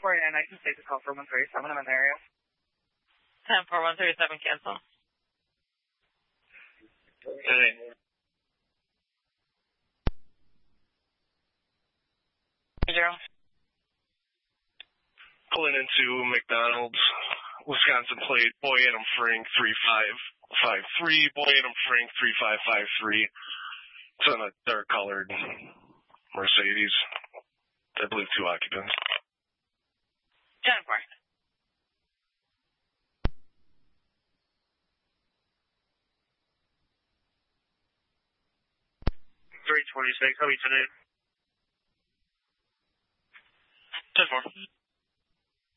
49, I can take the call for 137. I'm in the area. 10-4-137, cancel. Hey. Zero. Pulling into McDonald's, Wisconsin plate, Boy Adam Frank 3553, Boy Adam Frank 3553. It's on a dark colored Mercedes. I believe 2 occupants. 10-4. 326, how are you today? 10-4.